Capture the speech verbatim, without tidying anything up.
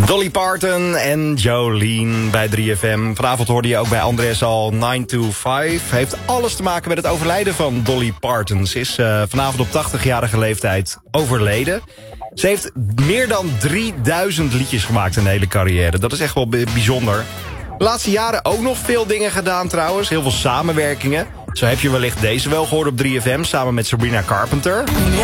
Dolly Parton en Jolene bij drie F M. Vanavond hoorde je ook bij Andres al nine to five. Heeft alles te maken met het overlijden van Dolly Parton. Ze is uh, vanavond op tachtigjarige leeftijd overleden. Ze heeft meer dan drieduizend liedjes gemaakt in de hele carrière. Dat is echt wel bijzonder. De laatste jaren ook nog veel dingen gedaan trouwens. Heel veel samenwerkingen. Zo heb je wellicht deze wel gehoord op drie F M samen met Sabrina Carpenter.